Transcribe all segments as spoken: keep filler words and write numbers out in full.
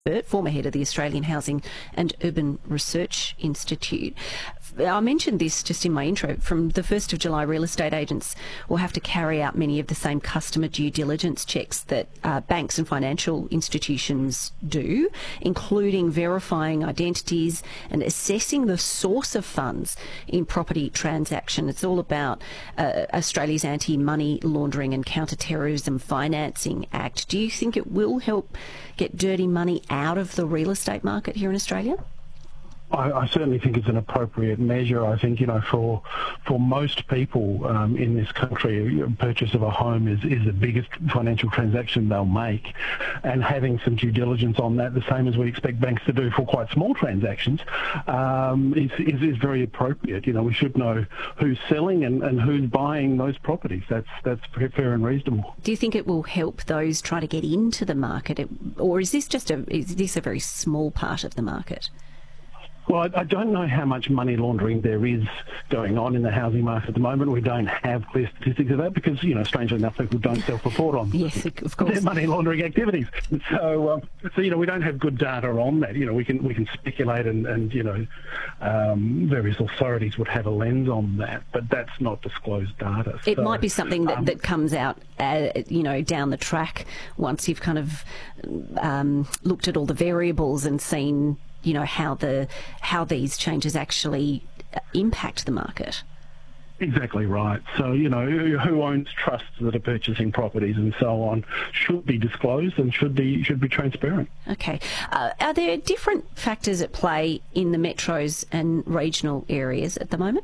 former head of the Australian Housing and Urban Research Institute. I mentioned this just in my intro. From the first of July, real estate agents will have to carry out many of the same customer due diligence checks that uh, banks and financial institutions do, including verifying identities and assessing the source of funds in property transaction. It's all about uh, Australia's Anti-Money Laundering and Counter-Terrorism Financing Act. Do you think it will help get dirty money out of the real estate market here in Australia? I, I certainly think it's an appropriate measure. I think, you know, for for most people um, in this country, purchase of a home is, is the biggest financial transaction they'll make. And having some due diligence on that, the same as we expect banks to do for quite small transactions, um, is, is, is very appropriate. You know, we should know who's selling and, and who's buying those properties. That's, that's fair and reasonable. Do you think it will help those try to get into the market? It, or is this just a, is this a very small part of the market? Well, I don't know how much money laundering there is going on in the housing market at the moment. We don't have clear statistics of that because, you know, strangely enough, people don't self-report on yes, of course. their money laundering activities. So, um, so, you know, we don't have good data on that. You know, we can we can speculate and, and you know, um, various authorities would have a lens on that, but that's not disclosed data. It so, might be something that, um, that comes out, uh, you know, down the track once you've kind of um, looked at all the variables and seen, you know, how the how these changes actually impact the market. Exactly right. So, you know, who owns trusts that are purchasing properties and so on should be disclosed and should be should be transparent. Okay. Uh, are there different factors at play in the metros and regional areas at the moment?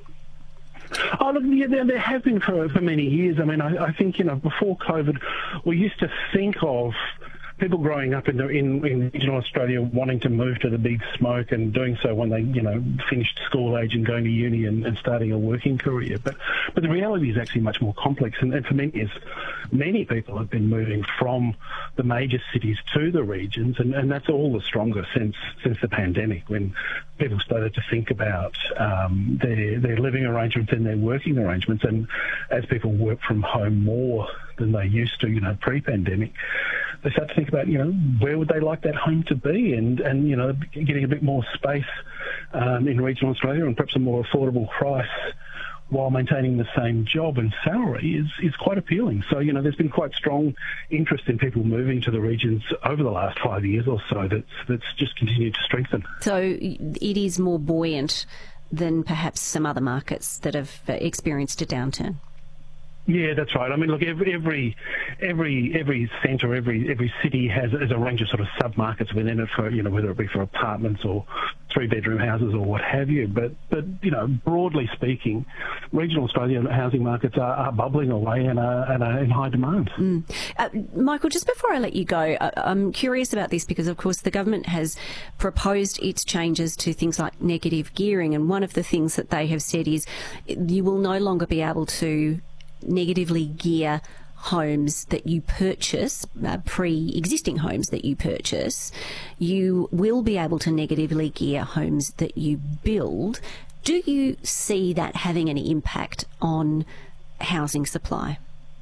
Oh, look, yeah, there, there have been for, for many years. I mean, I, I think, you know, before COVID, we used to think of people growing up in, the, in in regional Australia wanting to move to the big smoke and doing so when they, you know, finished school age and going to uni and, and starting a working career. But but the reality is actually much more complex. And, and for many years, many people have been moving from the major cities to the regions, and, and that's all the stronger since since the pandemic, when people started to think about um, their their living arrangements and their working arrangements. And as people work from home more than they used to, you know, pre-pandemic, they start to think about, you know, where would they like that home to be, and, and you know, getting a bit more space um, in regional Australia and perhaps a more affordable price while maintaining the same job and salary is, is quite appealing. So, you know, there's been quite strong interest in people moving to the regions over the last five years or so that's, that's just continued to strengthen. So it is more buoyant than perhaps some other markets that have experienced a downturn? Yeah, that's right. I mean, look, every every every, every centre, every every city has, has a range of sort of sub-markets within it for, you know, whether it be for apartments or three-bedroom houses or what have you. But, but you know, broadly speaking, regional Australian housing markets are, are bubbling away and are, and are in high demand. Mm. Uh, Michael, just before I let you go, I, I'm curious about this because, of course, the government has proposed its changes to things like negative gearing, and one of the things that they have said is you will no longer be able to negatively gear homes that you purchase, uh, pre-existing homes that you purchase. You will be able to negatively gear homes that you build. Do you see that having any impact on housing supply?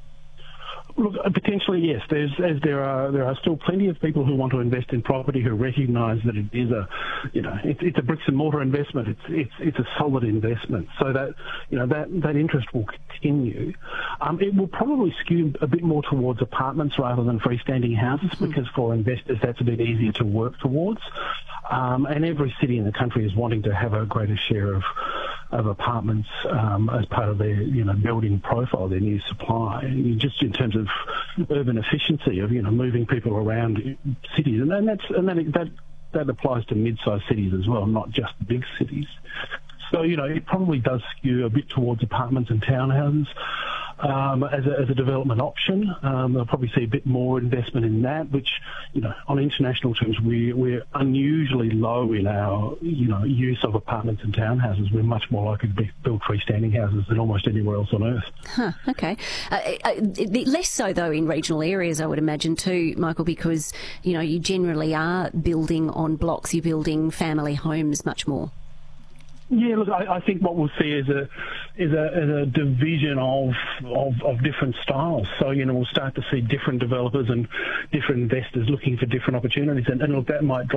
Look, potentially yes. There's as there are there are still plenty of people who want to invest in property who recognise that it is a, you know, it, it's a bricks and mortar investment. It's it's it's a solid investment. So that, you know, that that interest will continue. Um, it will probably skew a bit more towards apartments rather than freestanding houses mm. because for investors that's a bit easier to work towards. Um, and every city in the country is wanting to have a greater share of of apartments um, as part of their, you know, building profile, their new supply, and just in terms of urban efficiency of, you know, moving people around cities, and, and that's and that that that applies to mid-sized cities as well, not just big cities. So, you know, it probably does skew a bit towards apartments and townhouses um, as, a, as a development option. Um, they'll probably see a bit more investment in that, which, you know, on international terms, we, we're unusually low in our, you know, use of apartments and townhouses. We're much more likely to be, build freestanding houses than almost anywhere else on earth. Huh, okay. Uh, uh, less so, though, in regional areas, I would imagine, too, Michael, because, you know, you generally are building on blocks, you're building family homes much more. Yeah, look, I, I think what we'll see is a is a, is a division of, of of different styles. So, you know, we'll start to see different developers and different investors looking for different opportunities, and, and look, that might drive